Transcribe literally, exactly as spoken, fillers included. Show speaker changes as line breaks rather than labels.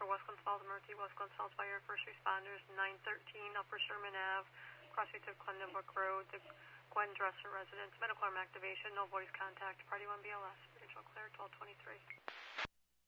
West Gonzales Emergency, West Gonzales Fire, first responders, nine thirteen Upper Sherman Ave, crossing to Clendenbrook Road, the Gwen Dresser residence, medical arm activation, no voice contact, party one B L S, Rachel Claire, twelve twenty-three.